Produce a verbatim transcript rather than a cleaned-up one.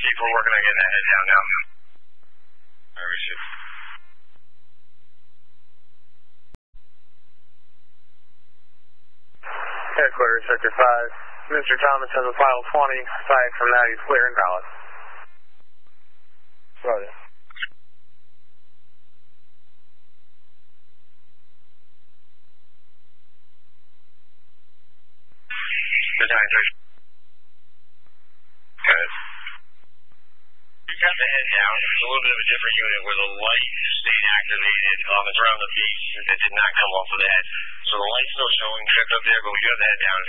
Chief, we're working on getting that head down now. Where is it? Headquarters, Sector five. Mister Thomas has a final twenty. Aside from that, he's clear and valid. Roger. Good night, George. Good. You got the head down. It's a little bit of a different unit where the light stayed activated um, it's around the piece that did not come off of the head. So the light's still showing, checked up there, but we got the head down.